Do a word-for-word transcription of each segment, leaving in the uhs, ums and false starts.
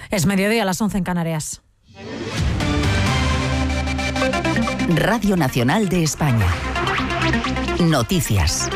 Es mediodía, a las once en Canarias. Radio Nacional de España. Noticias.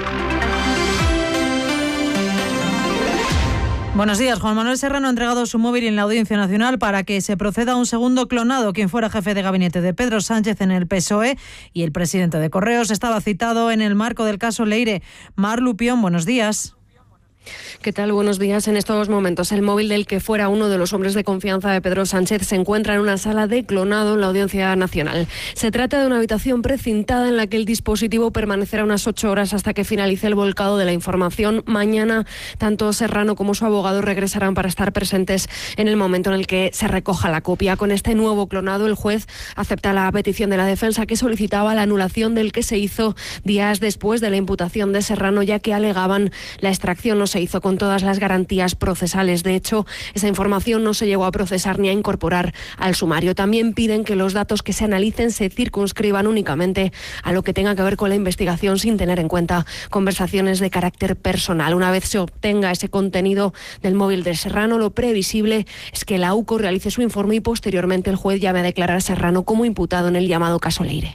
Buenos días. Juan Manuel Serrano ha entregado su móvil en la Audiencia Nacional para que se proceda a un segundo clonado. Quien fuera jefe de gabinete de Pedro Sánchez en el P S O E y el presidente de Correos estaba citado en el marco del caso Leire. Mar Lupión, buenos días. ¿Qué tal? Buenos días. En estos momentos, el móvil del que fuera uno de los hombres de confianza de Pedro Sánchez se encuentra en una sala de clonado en la Audiencia Nacional. Se trata de una habitación precintada en la que el dispositivo permanecerá unas ocho horas hasta que finalice el volcado de la información. Mañana, tanto Serrano como su abogado regresarán para estar presentes en el momento en el que se recoja la copia. Con este nuevo clonado, el juez acepta la petición de la defensa, que solicitaba la anulación del que se hizo días después de la imputación de Serrano, ya que alegaban la extracción no se hizo con todas las garantías procesales. De hecho, esa información no se llegó a procesar ni a incorporar al sumario. También piden que los datos que se analicen se circunscriban únicamente a lo que tenga que ver con la investigación, sin tener en cuenta conversaciones de carácter personal. Una vez se obtenga ese contenido del móvil de Serrano, lo previsible es que la A U C O realice su informe y posteriormente el juez llame a declarar a Serrano como imputado en el llamado caso Leire.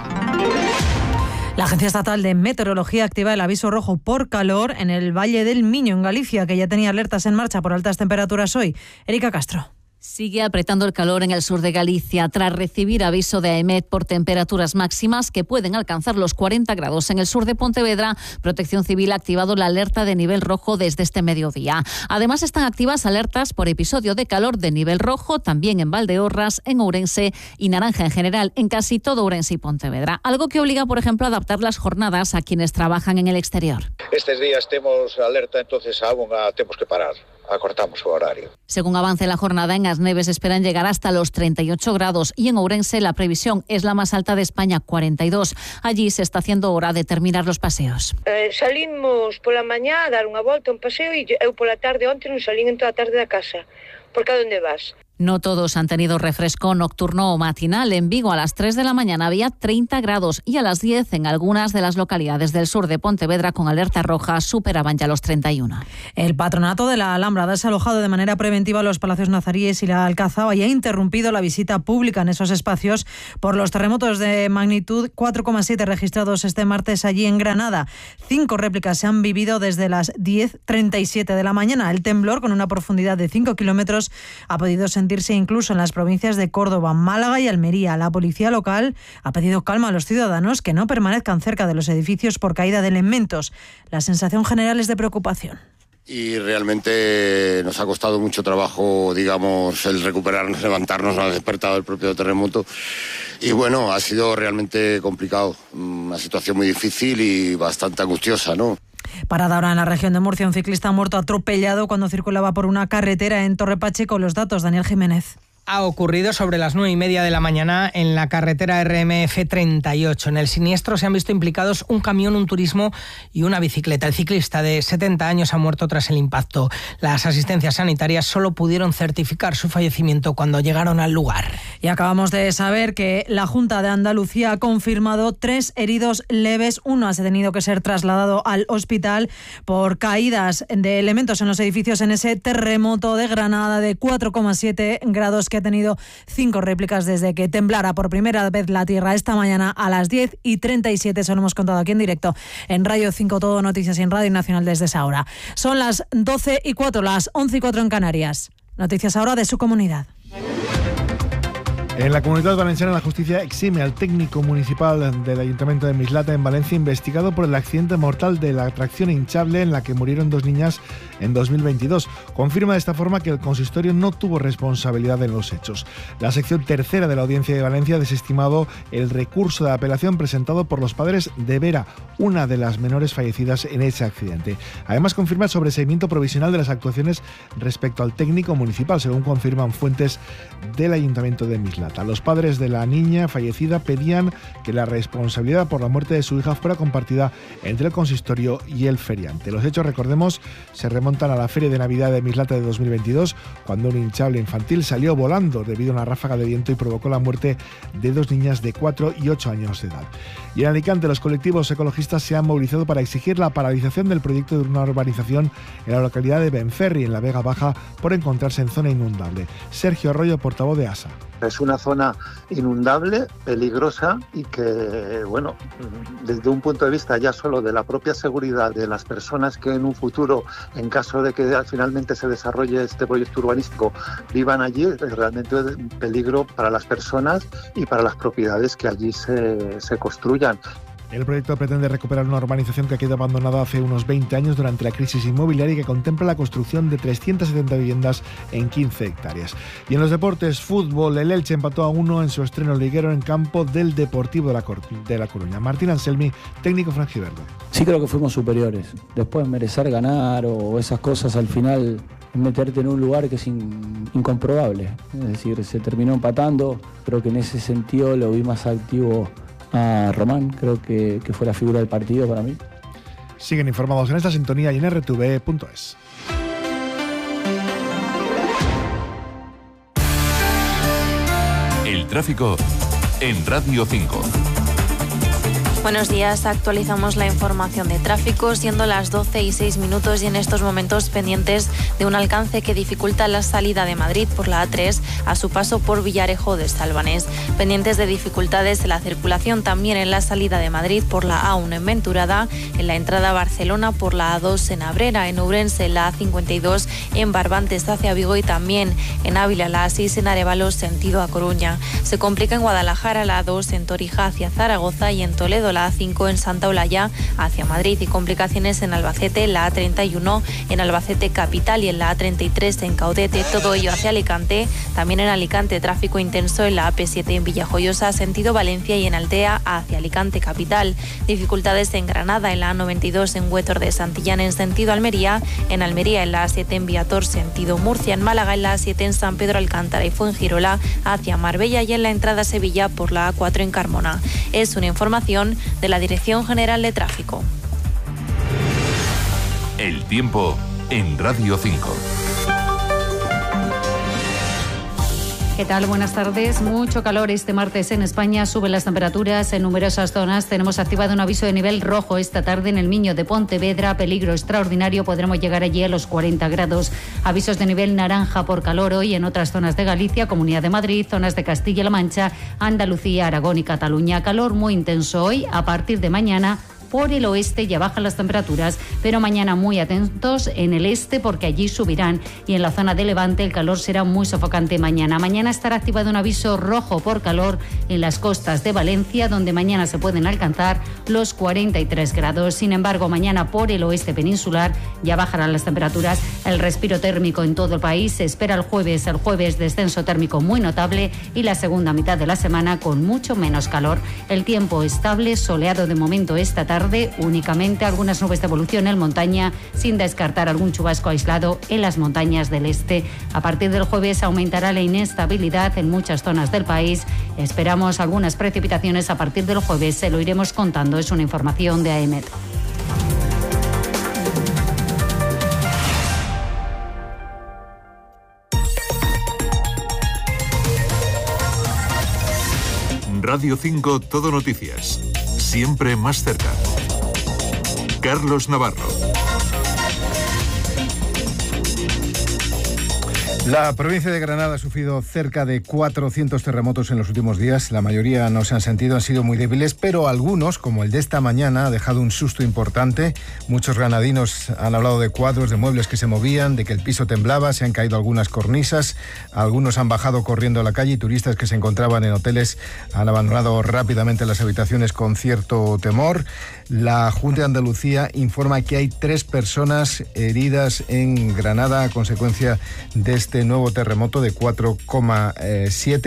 La Agencia Estatal de Meteorología activa el aviso rojo por calor en el Valle del Miño, en Galicia, que ya tenía alertas en marcha por altas temperaturas hoy. Erika Castro. Sigue apretando el calor en el sur de Galicia tras recibir aviso de AEMET por temperaturas máximas que pueden alcanzar los cuarenta grados. En el sur de Pontevedra, Protección Civil ha activado la alerta de nivel rojo desde este mediodía. Además, están activas alertas por episodio de calor de nivel rojo también en Valdeorras, en Ourense y naranja en general en casi todo Ourense y Pontevedra. Algo que obliga, por ejemplo, a adaptar las jornadas a quienes trabajan en el exterior. Estes días temos alerta, entonces aún a temos que parar. Acortamos su horario. Según avance la jornada, en As Neves esperan llegar hasta los treinta y ocho grados y en Ourense la previsión es la más alta de España, cuarenta y dos. Allí se está haciendo hora de terminar los paseos. Eh, salimos pola mañá a dar unha volta, un paseo, e eu pola tarde onte non salín en toda a tarde da casa. Porque a onde vas? No todos han tenido refresco nocturno o matinal. En Vigo a las tres de la mañana había treinta grados y a las diez en algunas de las localidades del sur de Pontevedra con alerta roja superaban ya los treinta y uno. El patronato de la Alhambra ha desalojado de manera preventiva los Palacios Nazaríes y la Alcazaba y ha interrumpido la visita pública en esos espacios por los terremotos de magnitud cuatro coma siete registrados este martes allí en Granada. Cinco réplicas se han vivido desde las diez treinta y siete de la mañana. El temblor, con una profundidad de cinco kilómetros, ha podido sentir incluso en las provincias de Córdoba, Málaga y Almería. La policía local ha pedido calma a los ciudadanos, que no permanezcan cerca de los edificios por caída de elementos. La sensación general es de preocupación. Y realmente nos ha costado mucho trabajo, digamos, el recuperarnos, levantarnos, nos ha despertado el propio terremoto. Y bueno, ha sido realmente complicado, una situación muy difícil y bastante angustiosa, ¿no? Parada ahora en la región de Murcia, un ciclista ha muerto atropellado cuando circulaba por una carretera en Torre Pacheco. Los datos, Daniel Jiménez. Ha ocurrido sobre las nueve y media de la mañana en la carretera R M F treinta y ocho. En el siniestro se han visto implicados un camión, un turismo y una bicicleta. El ciclista de setenta años ha muerto tras el impacto. Las asistencias sanitarias solo pudieron certificar su fallecimiento cuando llegaron al lugar. Y acabamos de saber que la Junta de Andalucía ha confirmado tres heridos leves. Uno ha tenido que ser trasladado al hospital por caídas de elementos en los edificios en ese terremoto de Granada de cuatro coma siete grados que ha tenido cinco réplicas desde que temblara por primera vez la tierra esta mañana a las diez y treinta y siete. Eso lo hemos contado aquí en directo en Radio cinco Todo Noticias y en Radio Nacional desde esa hora. Son las doce y cuatro, las once y cuatro en Canarias. Noticias ahora de su comunidad. En la Comunidad Valenciana, la justicia exime al técnico municipal del Ayuntamiento de Mislata, en Valencia, investigado por el accidente mortal de la atracción hinchable en la que murieron dos niñas en dos mil veintidós. Confirma de esta forma que el consistorio no tuvo responsabilidad en los hechos. La sección tercera de la Audiencia de Valencia ha desestimado el recurso de apelación presentado por los padres de Vera, una de las menores fallecidas en ese accidente. Además, confirma el sobreseimiento provisional de las actuaciones respecto al técnico municipal, según confirman fuentes del Ayuntamiento de Mislata. plata. Los padres de la niña fallecida pedían que la responsabilidad por la muerte de su hija fuera compartida entre el consistorio y el feriante. Los hechos, recordemos, se remontan a la Feria de Navidad de Mislata de dos mil veintidós, cuando un hinchable infantil salió volando debido a una ráfaga de viento y provocó la muerte de dos niñas de cuatro y ocho años de edad. Y en Alicante, los colectivos ecologistas se han movilizado para exigir la paralización del proyecto de una urbanización en la localidad de Benferri, en la Vega Baja, por encontrarse en zona inundable. Sergio Arroyo, portavoz de A S A. Es una zona inundable, peligrosa y que, bueno, desde un punto de vista ya solo de la propia seguridad de las personas que en un futuro, en caso de que finalmente se desarrolle este proyecto urbanístico, vivan allí, es realmente un peligro para las personas y para las propiedades que allí se, se construyan. El proyecto pretende recuperar una urbanización que quedó abandonada hace unos veinte años durante la crisis inmobiliaria y que contempla la construcción de trescientas setenta viviendas en quince hectáreas. Y en los deportes, fútbol, el Elche empató a uno en su estreno liguero en campo del Deportivo de la, Cor- de la Coruña. Martín Anselmi, técnico franjiverde. Sí creo que fuimos superiores. Después merecer ganar o esas cosas al final, meterte en un lugar que es in, incomprobable. Es decir, se terminó empatando. Creo que en ese sentido lo vi más activo a Román, creo que, que fue la figura del partido para mí. Siguen informados en esta sintonía y en erre te ve punto es. El tráfico en Radio cinco. Buenos días, actualizamos la información de tráfico, siendo las doce y seis minutos y en estos momentos pendientes de un alcance que dificulta la salida de Madrid por la A tres a su paso por Villarejo de Salvanés. Pendientes de dificultades en la circulación también en la salida de Madrid por la A uno en Venturada, en la entrada a Barcelona por la A dos en Abrera, en Ourense la A cincuenta y dos en Barbantes hacia Vigo y también en Ávila la A seis en Arévalo sentido a Coruña. Se complica en Guadalajara la A dos en Torija hacia Zaragoza y en Toledo la A cinco en Santa Olalla hacia Madrid y complicaciones en Albacete, la A treinta y uno en Albacete capital y en la A treinta y tres en Caudete, todo ello hacia Alicante. También en Alicante tráfico intenso en la A P siete en Villajoyosa sentido Valencia y en Altea hacia Alicante capital. Dificultades en Granada en la A noventa y dos en Huétor de Santillán en sentido Almería, en Almería en la A siete en Viator sentido Murcia, en Málaga en la A siete en San Pedro Alcántara y Fuengirola hacia Marbella y en la entrada a Sevilla por la A cuatro en Carmona. Es una información de la Dirección General de Tráfico. El tiempo en Radio cinco. ¿Qué tal? Buenas tardes. Mucho calor este martes en España. Suben las temperaturas en numerosas zonas. Tenemos activado un aviso de nivel rojo esta tarde en el Miño de Pontevedra. Peligro extraordinario. Podremos llegar allí a los cuarenta grados. Avisos de nivel naranja por calor hoy en otras zonas de Galicia, Comunidad de Madrid, zonas de Castilla-La Mancha, Andalucía, Aragón y Cataluña. Calor muy intenso hoy. A partir de mañana, por el oeste ya bajan las temperaturas, pero mañana muy atentos en el este porque allí subirán y en la zona de Levante el calor será muy sofocante mañana. Mañana estará activado un aviso rojo por calor en las costas de Valencia, donde mañana se pueden alcanzar los cuarenta y tres grados. Sin embargo, mañana por el oeste peninsular ya bajarán las temperaturas. El respiro térmico en todo el país se espera el jueves. El jueves descenso térmico muy notable y la segunda mitad de la semana con mucho menos calor. El tiempo estable, soleado de momento esta tarde. Únicamente algunas nubes de evolución en montaña, sin descartar algún chubasco aislado en las montañas del este. A partir del jueves aumentará la inestabilidad en muchas zonas del país. Esperamos algunas precipitaciones a partir del jueves. Se lo iremos contando. Es una información de A E M E T. Radio cinco Todo Noticias. Siempre más cerca. Carlos Navarro. La provincia de Granada ha sufrido cerca de cuatrocientos terremotos en los últimos días. La mayoría no se han sentido, han sido muy débiles, pero algunos, como el de esta mañana, ha dejado un susto importante. Muchos granadinos han hablado de cuadros, de muebles que se movían, de que el piso temblaba, se han caído algunas cornisas, algunos han bajado corriendo a la calle y turistas que se encontraban en hoteles han abandonado rápidamente las habitaciones con cierto temor. La Junta de Andalucía informa que hay tres personas heridas en Granada a consecuencia de este nuevo terremoto de cuatro coma siete.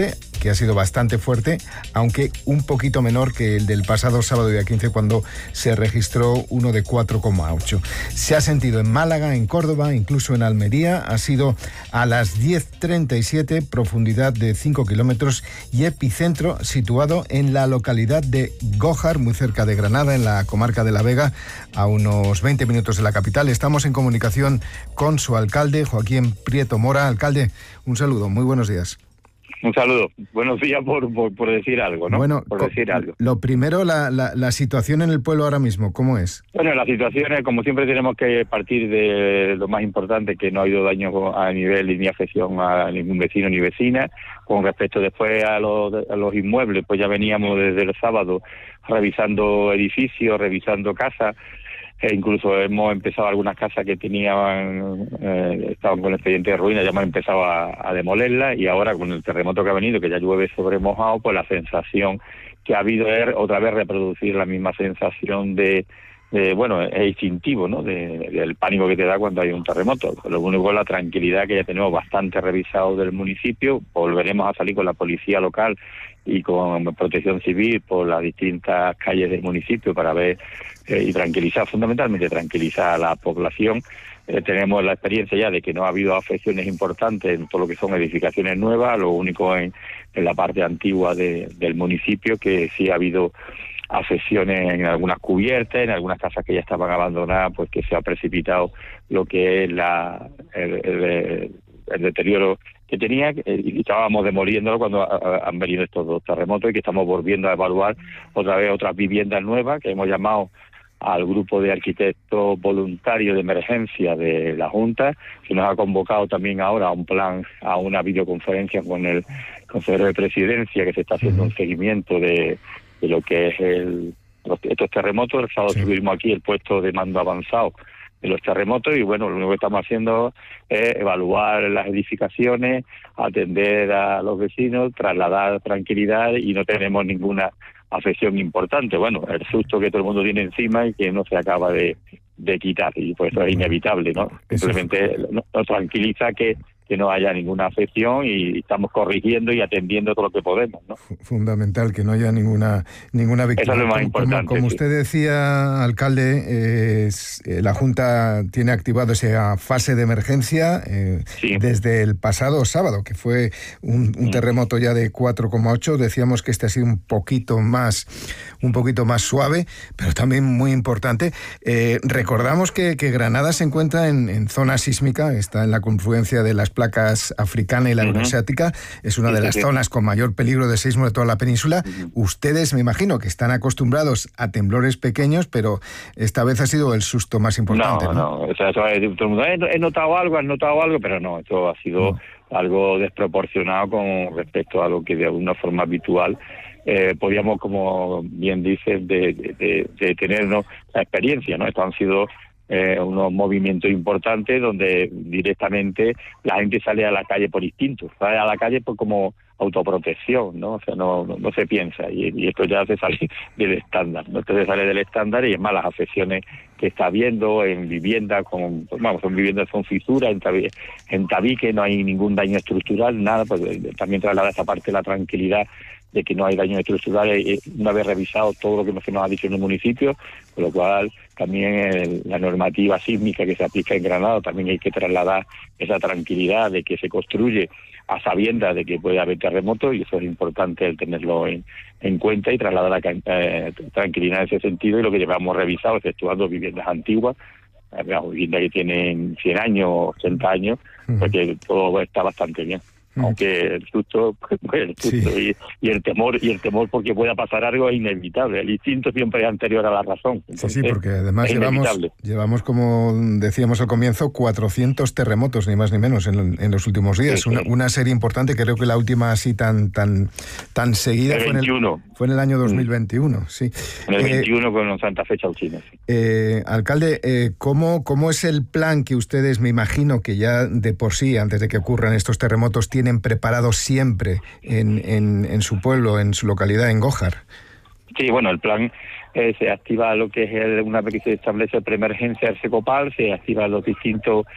que ha sido bastante fuerte, aunque un poquito menor que el del pasado sábado día quince, cuando se registró uno de cuatro coma ocho. Se ha sentido en Málaga, en Córdoba, incluso en Almería. Ha sido a las diez treinta y siete, profundidad de cinco kilómetros y epicentro situado en la localidad de Gójar, muy cerca de Granada, en la comarca de La Vega, a unos veinte minutos de la capital. Estamos en comunicación con su alcalde, Joaquín Prieto Mora. Alcalde, un saludo, muy buenos días. Un saludo. Buenos días por, por, por decir algo, ¿no? Bueno, por decir algo. Lo primero, la, la, la situación en el pueblo ahora mismo, ¿cómo es? Bueno, la situación es, como siempre, tenemos que partir de lo más importante, que no ha habido daño a nivel ni afección a ningún vecino ni vecina. Con respecto después a los, a los inmuebles, pues ya veníamos desde el sábado revisando edificios, revisando casas. E incluso hemos empezado algunas casas que tenían eh, estaban con expediente de ruina, ya hemos empezado a, a demolerlas, y ahora con el terremoto que ha venido, que ya llueve sobre mojado, pues la sensación que ha habido es otra vez reproducir la misma sensación de, de bueno, es instintivo, ¿no? De, del pánico que te da cuando hay un terremoto. Lo único es la tranquilidad, que ya tenemos bastante revisado del municipio. Volveremos a salir con la policía local y con Protección Civil por las distintas calles del municipio para ver eh, y tranquilizar, fundamentalmente tranquilizar a la población. Eh, tenemos la experiencia ya de que no ha habido afecciones importantes en todo lo que son edificaciones nuevas, lo único en, en la parte antigua de, del municipio, que sí ha habido afecciones en algunas cubiertas, en algunas casas que ya estaban abandonadas, pues que se ha precipitado lo que es la el, el, el deterioro que tenía, y estábamos demoliéndolo cuando han venido estos dos terremotos, y que estamos volviendo a evaluar otra vez otras viviendas nuevas, que hemos llamado al grupo de arquitectos voluntarios de emergencia de la Junta, que nos ha convocado también ahora a un plan, a una videoconferencia con el consejero de Presidencia, que se está haciendo un seguimiento de, de lo que es el, los, estos terremotos. El sábado subimos aquí el puesto de mando avanzado de los terremotos, y bueno, lo único que estamos haciendo es evaluar las edificaciones, atender a los vecinos, trasladar tranquilidad, y no tenemos ninguna afección importante. Bueno, el susto que todo el mundo tiene encima y que no se acaba de, de quitar, y pues eso es inevitable, ¿no? Simplemente nos, nos tranquiliza que que no haya ninguna afección, y estamos corrigiendo y atendiendo todo lo que podemos, ¿no? Fundamental que no haya ninguna ninguna víctima. Eso es lo más como, importante. Como, como sí. usted decía, alcalde, eh, la Junta tiene activado esa fase de emergencia eh, sí. desde el pasado sábado, que fue un, un terremoto ya de cuatro coma ocho. Decíamos que este ha sido un poquito más un poquito más suave, pero también muy importante. Eh, recordamos que, que Granada se encuentra en, en zona sísmica, está en la confluencia de las placas africana y la euroasiática, uh-huh. es una sí, de las sí, zonas sí. con mayor peligro de sismo de toda la península. Uh-huh. Ustedes, me imagino, que están acostumbrados a temblores pequeños, pero esta vez ha sido el susto más importante, ¿no? No, no, o sea, todo el mundo, he notado algo, has notado algo, pero no, esto ha sido no. algo desproporcionado con respecto a lo que de alguna forma habitual eh, podíamos, como bien dices, de, de, de tenernos la experiencia, ¿no? Esto han sido Eh, unos movimientos importantes donde directamente la gente sale a la calle por instinto, sale a la calle por como autoprotección, ¿no? O sea, no, no, no se piensa, y, y esto ya se sale del estándar, ¿no? Esto se sale del estándar, y es más, las afecciones que está habiendo en viviendas, con, vamos, son viviendas con fisuras, en, tabi, en tabique no hay ningún daño estructural, nada, pues también traslada esta parte la tranquilidad de que no hay daños estructurales, una vez revisado todo lo que se nos ha dicho en el municipio, con lo cual también el, la normativa sísmica que se aplica en Granada, también hay que trasladar esa tranquilidad de que se construye a sabiendas de que puede haber terremotos, y eso es importante el tenerlo en, en cuenta, y trasladar la eh, tranquilidad en ese sentido. Y lo que llevamos revisado, exceptuando viviendas antiguas, viviendas que tienen cien años, ochenta años, uh-huh. porque todo está bastante bien. Aunque el susto, pues, el susto sí. y, y el temor y el temor porque pueda pasar algo es inevitable. El instinto siempre es anterior a la razón. Entonces, sí, sí, porque además llevamos, llevamos, como decíamos al comienzo, cuatrocientos terremotos, ni más ni menos, en, en los últimos días. Sí, sí. Una, una serie importante, creo que la última así tan tan tan seguida el fue, en el, fue en el año dos mil veintiuno. Sí. En el eh, veintiuno con Santa Fe Chauchina. Sí. Eh, alcalde, eh, ¿cómo, ¿cómo es el plan que ustedes, me imagino que ya de por sí, antes de que ocurran estos terremotos, tienen preparado siempre en, en, en su pueblo, en su localidad, en Gójar? Sí, bueno, el plan eh, se activa lo que es el, una vez que se establece el preemergencia del Secopal, se activan los distintos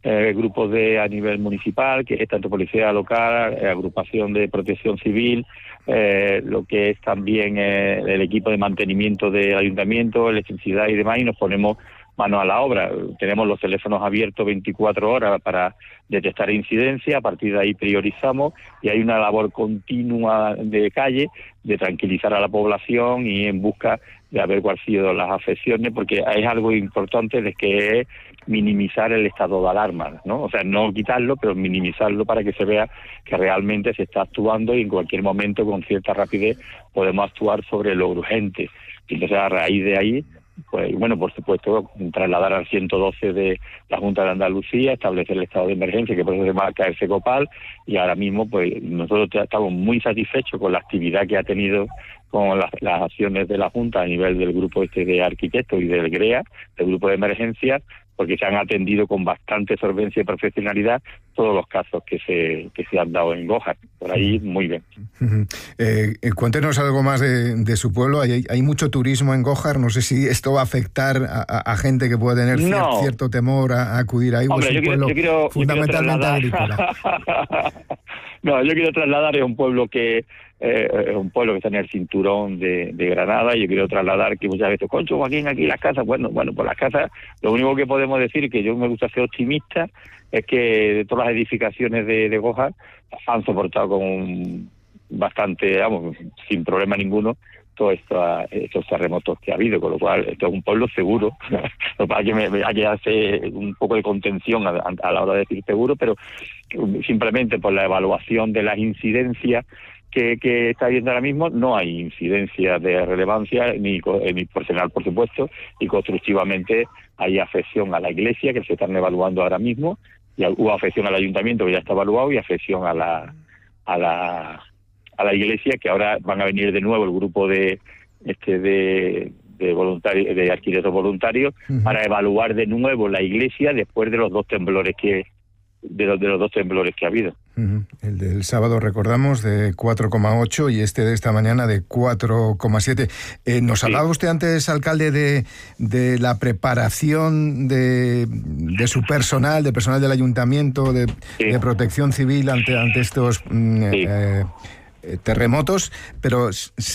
eh, grupos de a nivel municipal, que es tanto policía local, eh, agrupación de protección civil, eh, lo que es también eh, el equipo de mantenimiento del ayuntamiento, electricidad y demás, y nos ponemos manos a la obra. Tenemos los teléfonos abiertos veinticuatro horas para detectar incidencia, a partir de ahí priorizamos y hay una labor continua de calle de tranquilizar a la población y en busca de ver cuáles han sido las afecciones, porque es algo importante de que es minimizar el estado de alarma, ¿no? O sea, no quitarlo, pero minimizarlo para que se vea que realmente se está actuando y en cualquier momento con cierta rapidez podemos actuar sobre lo urgente. Y entonces a raíz de ahí, pues bueno, por supuesto, trasladar al ciento doce de la Junta de Andalucía, establecer el estado de emergencia, que por eso se marca el Secopal, y ahora mismo pues nosotros estamos muy satisfechos con la actividad que ha tenido con las, las acciones de la Junta a nivel del grupo este de arquitectos y del GREA, del grupo de emergencia, porque se han atendido con bastante solvencia y profesionalidad todos los casos que se que se han dado en Gójar. Por ahí, muy bien. Uh-huh. Eh, cuéntenos algo más de, de su pueblo. Hay, hay mucho turismo en Gójar. No sé si esto va a afectar a, a, a gente que puede tener no. cier, cierto temor a, a acudir ahí. Hombre, es un yo pueblo quiero, yo quiero, fundamentalmente yo quiero agrícola. No, yo quiero trasladar, es un pueblo que eh, es un pueblo que está en el cinturón de, de Granada, y yo quiero trasladar que muchas veces, concho, Joaquín, aquí las casas, bueno, bueno, por las casas, lo único que podemos decir, que yo me gusta ser optimista, es que todas las edificaciones de, de Gójar han soportado con bastante, vamos, sin problema ninguno, todos esto, estos terremotos que ha habido, con lo cual esto es un pueblo seguro. Lo que pasa es que me, me, hay que hacer un poco de contención a, a la hora de decir seguro, pero simplemente por la evaluación de las incidencias que, que está habiendo ahora mismo, no hay incidencias de relevancia, ni, ni personal, por supuesto, y constructivamente hay afección a la iglesia, que se están evaluando ahora mismo, y hubo afección al ayuntamiento, que ya está evaluado, y afección a la a la a la iglesia, que ahora van a venir de nuevo el grupo de este de de voluntarios, de arquitectos voluntarios, uh-huh. para evaluar de nuevo la iglesia después de los dos temblores que de los de los dos temblores que ha habido. Uh-huh. El del sábado, recordamos, de cuatro coma ocho y este de esta mañana de cuatro coma siete. Eh, nos sí. hablaba usted antes, alcalde, de, de la preparación de, de su personal, de personal del ayuntamiento, de, sí. de protección civil ante, ante estos mm, sí. eh, terremotos, pero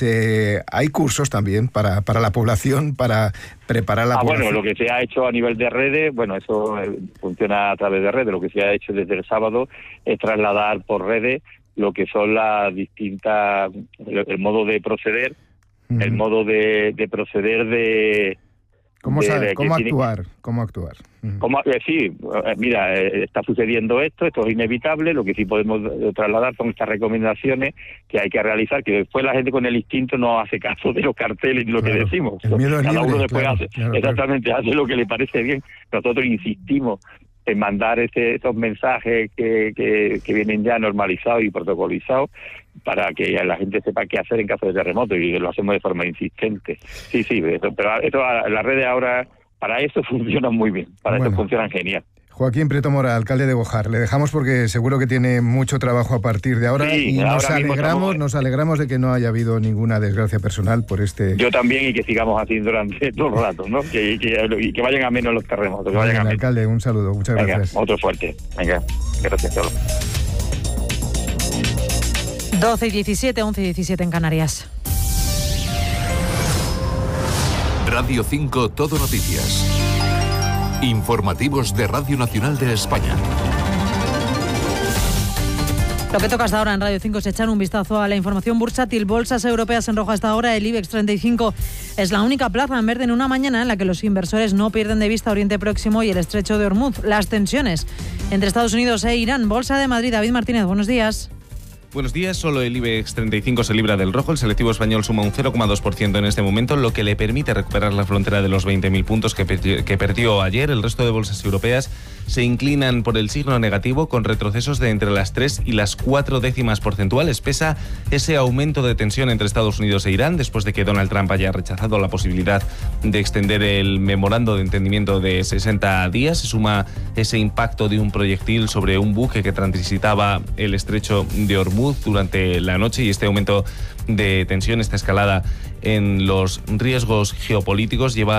se hay cursos también para, para la población, para preparar la ah, población. Bueno, lo que se ha hecho a nivel de redes, bueno, eso funciona a través de redes. Lo que se ha hecho desde el sábado es trasladar por redes lo que son las distintas, el, el modo de proceder, uh-huh. el modo de, de proceder de ¿Cómo, de, sabe, de ¿cómo tiene, actuar? ¿Cómo actuar? Uh-huh. ¿Cómo, eh, sí, eh, mira, eh, está sucediendo esto, esto es inevitable, lo que sí podemos eh, trasladar son estas recomendaciones que hay que realizar, que después la gente con el instinto no hace caso de los carteles y lo claro, que decimos. El miedo es Cada libre, uno después claro, hace, claro, exactamente, claro. hace lo que le parece bien. Nosotros insistimos en mandar ese, esos mensajes que, que, que vienen ya normalizados y protocolizados para que la gente sepa qué hacer en caso de terremoto, y lo hacemos de forma insistente. Sí, sí, eso, pero esto, las redes ahora para eso funcionan muy bien, para bueno. eso funcionan genial. Joaquín Prieto Mora, alcalde de Gójar, le dejamos porque seguro que tiene mucho trabajo a partir de ahora, sí, y nos ahora alegramos estamos... nos alegramos de que no haya habido ninguna desgracia personal por este... Yo también, y que sigamos así durante todo el rato, ¿no? Que, que, y que vayan a menos los terremotos. Que vayan Venga, a menos. Alcalde, un saludo, muchas Venga, gracias. Otro fuerte. Venga, gracias a todos. doce y diecisiete, once y diecisiete en Canarias. Radio cinco Todo Noticias. Informativos de Radio Nacional de España. Lo que toca hasta ahora en Radio cinco es echar un vistazo a la información bursátil. Bolsas europeas en rojo hasta ahora. El IBEX treinta y cinco es la única plaza en verde en una mañana en la que los inversores no pierden de vista Oriente Próximo y el estrecho de Hormuz. Las tensiones entre Estados Unidos e Irán. Bolsa de Madrid. David Martínez, buenos días. Buenos días, solo el IBEX treinta y cinco se libra del rojo, el selectivo español suma un cero coma dos por ciento en este momento, lo que le permite recuperar la frontera de los veinte mil puntos que, pe- que perdió ayer. El resto de bolsas europeas se inclinan por el signo negativo con retrocesos de entre las tres y las cuatro décimas porcentuales. Pesa ese aumento de tensión entre Estados Unidos e Irán después de que Donald Trump haya rechazado la posibilidad de extender el memorando de entendimiento de sesenta días. Se suma ese impacto de un proyectil sobre un buque que transitaba el estrecho de Hormuz durante la noche, y este aumento de tensión, esta escalada en los riesgos geopolíticos lleva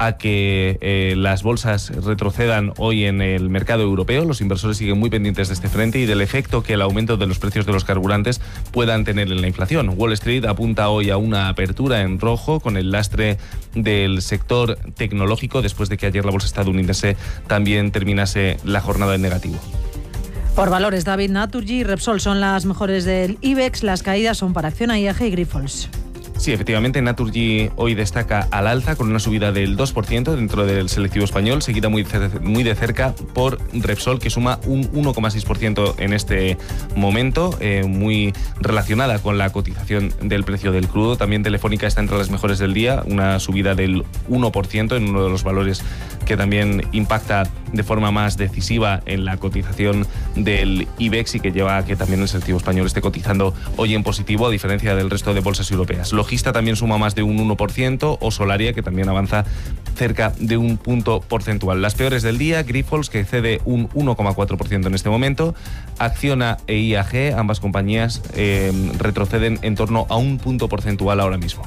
a que eh, las bolsas retrocedan hoy en el mercado europeo. Los inversores siguen muy pendientes de este frente y del efecto que el aumento de los precios de los carburantes puedan tener en la inflación. Wall Street apunta hoy a una apertura en rojo con el lastre del sector tecnológico después de que ayer la bolsa estadounidense también terminase la jornada en negativo. Por valores, David, Naturgy y Repsol son las mejores del IBEX. Las caídas son para Acciona, I A G y Grifols. Sí, efectivamente, Naturgy hoy destaca al alza con una subida del dos por ciento dentro del selectivo español, seguida muy, muy de cerca por Repsol, que suma un uno coma seis por ciento en este momento, eh, muy relacionada con la cotización del precio del crudo. También Telefónica está entre las mejores del día, una subida del uno por ciento en uno de los valores que también impacta de forma más decisiva en la cotización del IBEX y que lleva a que también el selectivo español esté cotizando hoy en positivo, a diferencia del resto de bolsas europeas. Logista también suma más de un uno por ciento, o Solaria, que también avanza cerca de un punto porcentual. Las peores del día, Grifols, que cede un uno coma cuatro por ciento en este momento, Acciona e I A G, ambas compañías eh, retroceden en torno a un punto porcentual ahora mismo.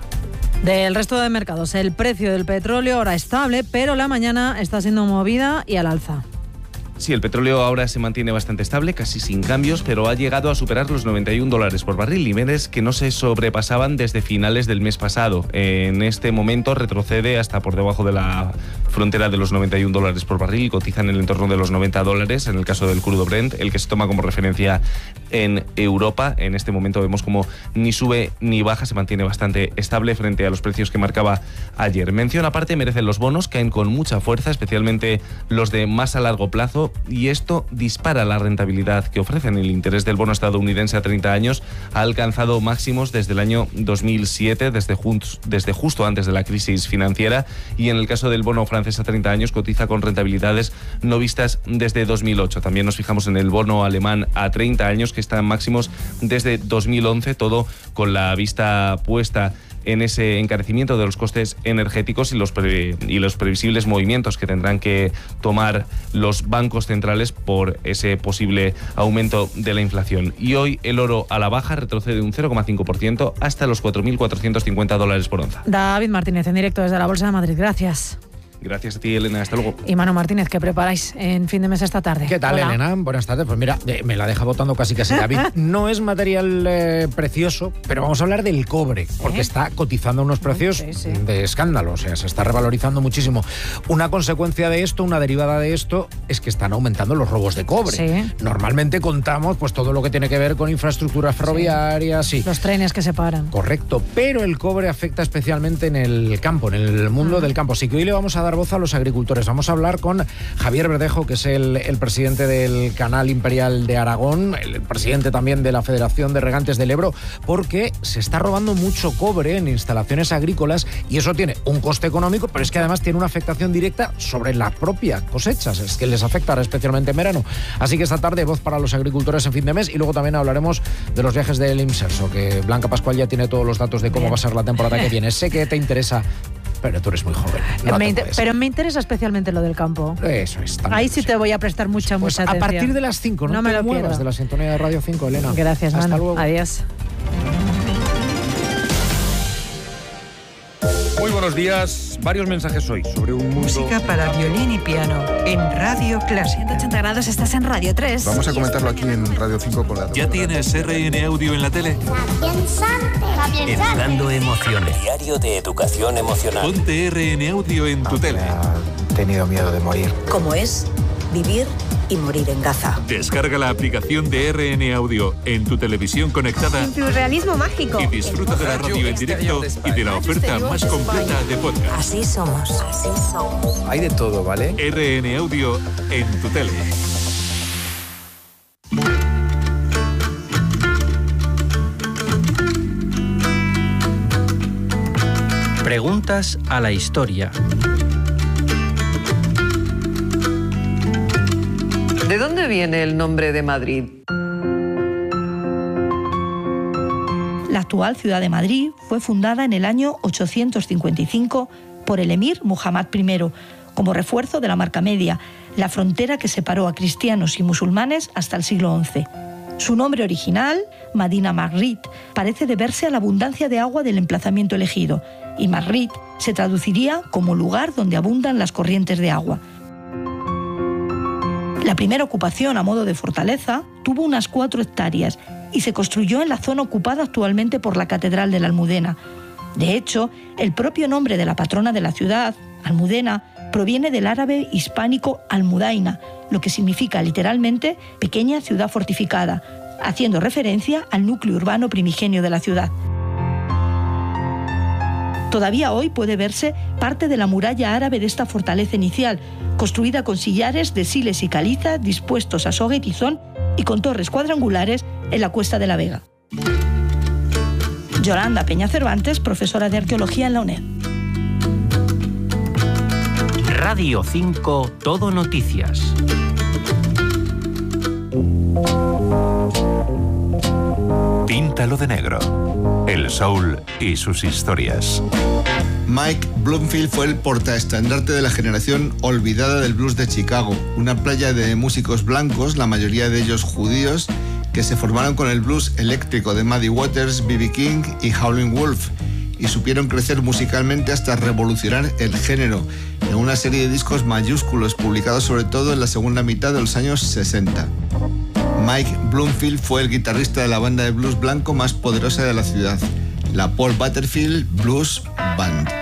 Del resto de mercados, el precio del petróleo ahora estable, pero la mañana está siendo movida y al alza. Sí, el petróleo ahora se mantiene bastante estable, casi sin cambios, pero ha llegado a superar los noventa y un dólares por barril, niveles que no se sobrepasaban desde finales del mes pasado. En este momento retrocede hasta por debajo de la frontera de los noventa y un dólares por barril, cotiza en el entorno de los noventa dólares, en el caso del crudo Brent, el que se toma como referencia en Europa. En este momento vemos como ni sube ni baja, se mantiene bastante estable frente a los precios que marcaba ayer. Mención aparte merecen los bonos, caen con mucha fuerza, especialmente los de más a largo plazo, y esto dispara la rentabilidad que ofrecen. El interés del bono estadounidense a treinta años ha alcanzado máximos desde el año dos mil siete, desde, just, desde justo antes de la crisis financiera, y en el caso del bono francés a treinta años cotiza con rentabilidades no vistas desde dos mil ocho. También nos fijamos en el bono alemán a treinta años, que está en máximos desde dos mil once, todo con la vista puesta en ese encarecimiento de los costes energéticos y los, pre, y los previsibles movimientos que tendrán que tomar los bancos centrales por ese posible aumento de la inflación. Y hoy el oro a la baja retrocede un cero coma cinco por ciento hasta los cuatro mil cuatrocientos cincuenta dólares por onza. David Martínez, en directo desde la Bolsa de Madrid. Gracias. Gracias a ti, Elena. Hasta luego. Y Manu Martínez, ¿qué preparáis en fin de mes esta tarde? ¿Qué tal, Hola. Elena? Buenas tardes. Pues mira, me la deja botando casi casi David. No es material eh, precioso, pero vamos a hablar del cobre, porque ¿Eh? está cotizando a unos precios sí, sí. de escándalo. O sea, se está revalorizando muchísimo. Una consecuencia de esto, una derivada de esto, es que están aumentando los robos de cobre. Sí. Normalmente contamos pues todo lo que tiene que ver con infraestructuras ferroviarias, sí. sí. Los trenes que se paran. Correcto, pero el cobre afecta especialmente en el campo, en el mundo ah. del campo. Así que hoy le vamos a dar voz a los agricultores. Vamos a hablar con Javier Verdejo, que es el, el presidente del Canal Imperial de Aragón, el presidente también de la Federación de Regantes del Ebro, porque se está robando mucho cobre en instalaciones agrícolas y eso tiene un coste económico, pero es que además tiene una afectación directa sobre las propias cosechas, es que les afecta especialmente en verano. Así que esta tarde voz para los agricultores en fin de mes y luego también hablaremos de los viajes del IMSERSO, que Blanca Pascual ya tiene todos los datos de cómo Bien. va a ser la temporada que viene. Sé que te interesa, pero tú eres muy joven. No me te inter- pero me interesa especialmente lo del campo. Eso es. Ahí sí te voy a prestar mucha, pues mucha atención. A partir de las cinco, no, no te me lo muevas pierdo. de la sintonía de Radio cinco, Elena. Gracias, Hasta Manu. luego. Adiós. Muy buenos días. Varios mensajes hoy sobre un mundo... Música para violín y piano en Radio Clásica. ciento ochenta grados, estás en Radio tres. Vamos a comentarlo aquí en Radio cinco con la... ¿Ya tienes R N Audio en la tele? Educando emociones. Diario de educación emocional. Ponte R N Audio en tu tele. He tenido miedo de morir. ¿Cómo es vivir y morir en Gaza? Descarga la aplicación de R N Audio en tu televisión conectada. En tu realismo mágico. Y disfruta de la radio en directo y de la oferta más completa de podcast. Así somos, así somos. Hay de todo, ¿vale? R N Audio en tu tele. Preguntas a la historia. ¿De dónde viene el nombre de Madrid? La actual ciudad de Madrid fue fundada en el año ochocientos cincuenta y cinco por el emir Muhammad primero, como refuerzo de la Marca Media, la frontera que separó a cristianos y musulmanes hasta el siglo once. Su nombre original, Madina Marrit, parece deberse a la abundancia de agua del emplazamiento elegido y Madrid se traduciría como lugar donde abundan las corrientes de agua. La primera ocupación a modo de fortaleza tuvo unas cuatro hectáreas y se construyó en la zona ocupada actualmente por la Catedral de la Almudena. De hecho, el propio nombre de la patrona de la ciudad, Almudena, proviene del árabe hispánico Almudaina, lo que significa literalmente pequeña ciudad fortificada, haciendo referencia al núcleo urbano primigenio de la ciudad. Todavía hoy puede verse parte de la muralla árabe de esta fortaleza inicial, construida con sillares de siles y caliza dispuestos a soga y tizón y con torres cuadrangulares en la Cuesta de la Vega. Yolanda Peña Cervantes, profesora de Arqueología en la UNED. Radio cinco Todo Noticias. Píntalo de negro. El soul y sus historias. Mike Bloomfield fue el portaestandarte de la generación olvidada del blues de Chicago, una playa de músicos blancos, la mayoría de ellos judíos, que se formaron con el blues eléctrico de Muddy Waters, B B King y Howlin' Wolf, y supieron crecer musicalmente hasta revolucionar el género en una serie de discos mayúsculos publicados sobre todo en la segunda mitad de los años sesenta. Mike Bloomfield fue el guitarrista de la banda de blues blanco más poderosa de la ciudad, la Paul Butterfield Blues Band.